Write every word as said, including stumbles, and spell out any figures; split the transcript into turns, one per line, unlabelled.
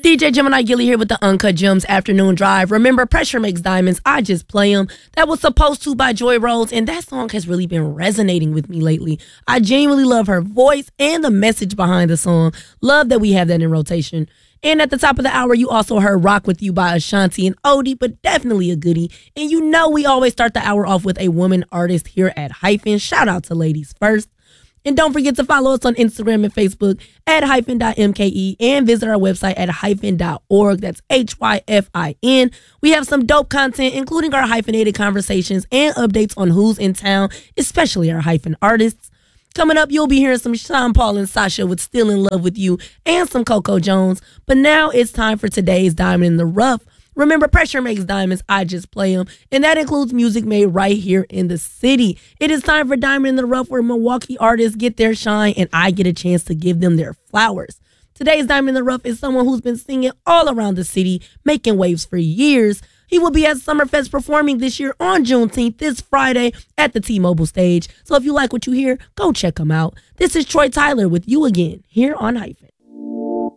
D J Gemini Gilly here with the Uncut Gems Afternoon Drive. Remember, Pressure Makes Diamonds, I Just Play 'Em. That was Supposed To by Joy Rose, and that song has really been resonating with me lately. I genuinely love her voice and the message behind the song. Love that we have that in rotation. And at the top of the hour, you also heard Rock With You by Ashanti and Odie, but definitely a goodie. And you know we always start the hour off with a woman artist here at Hyphen. Shout out to ladies first. And don't forget to follow us on Instagram and Facebook at hyphen dot M K E and visit our website at hyphen dot org. That's H Y F I N. We have some dope content, including our hyphenated conversations and updates on who's in town, especially our hyphen artists. Coming up, you'll be hearing some Sean Paul and Sasha with Still in Love With You and some Coco Jones. But now it's time for today's Diamond in the Rough. Remember, Pressure Makes Diamonds, I Just Play 'Em, and that includes music made right here in the city. It is time for Diamond in the Rough, where Milwaukee artists get their shine and I get a chance to give them their flowers. Today's Diamond in the Rough is someone who's been singing all around the city, making waves for years. He will be at Summerfest performing this year on Juneteenth, this Friday, at the T-Mobile stage. So if you like what you hear, go check him out. This is Troy Tyler with You Again, here on Hyphen.